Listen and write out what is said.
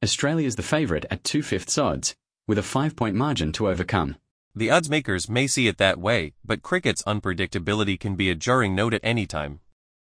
Australia's the favourite at 2/5 odds, with a 5-point margin to overcome. The odds makers may see it that way, but cricket's unpredictability can be a jarring note at any time.